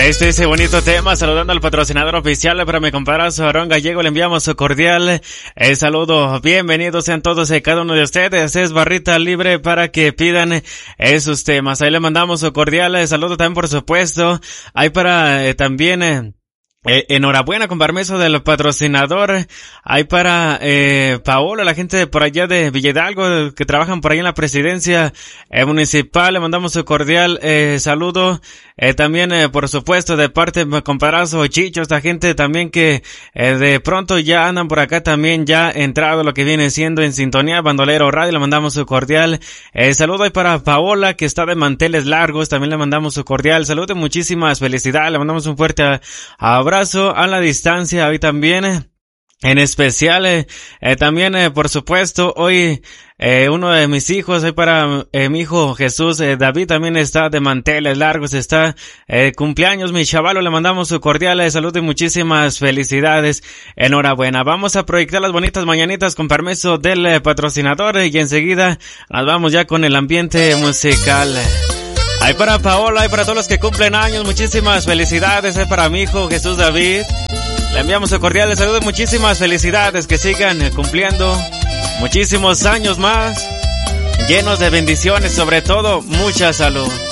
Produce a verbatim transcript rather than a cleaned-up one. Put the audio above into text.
Este ese bonito tema, saludando al patrocinador oficial para mi compadre Aarón Gallego, le enviamos su cordial eh, saludo. Bienvenidos sean todos y cada uno de ustedes. Es barrita libre para que pidan esos temas. Ahí le mandamos su cordial eh, saludo también, por supuesto. Ahí para eh, también... Eh, Eh, enhorabuena con permiso del patrocinador. Hay para eh, Paola, la gente de por allá de Villa Hidalgo que trabajan por ahí en la presidencia eh, municipal. Le mandamos su cordial eh, saludo. Eh, también, eh, por supuesto, de parte de mi comparazo Chicho, esta gente también que eh, de pronto ya andan por acá también ya entrado lo que viene siendo en sintonía Bandolero Radio. Le mandamos su cordial eh, saludo. Hay para Paola, que está de manteles largos. También le mandamos su cordial saludo y muchísimas felicidades. Le mandamos un fuerte abrazo a la distancia hoy también, en especial eh, eh, también eh, por supuesto hoy eh, uno de mis hijos, hoy para eh, mi hijo Jesús eh, David también está de manteles largos, está eh, cumpleaños mi chavalo, le mandamos su cordial eh, salud y muchísimas felicidades, enhorabuena. Vamos a proyectar las bonitas mañanitas con permiso del eh, patrocinador eh, y enseguida nos vamos ya con el ambiente musical. Hay para Paola, hay para todos los que cumplen años, muchísimas felicidades, hay para mi hijo Jesús David. Le enviamos un cordial saludo y muchísimas felicidades, que sigan cumpliendo muchísimos años más, llenos de bendiciones, sobre todo mucha salud.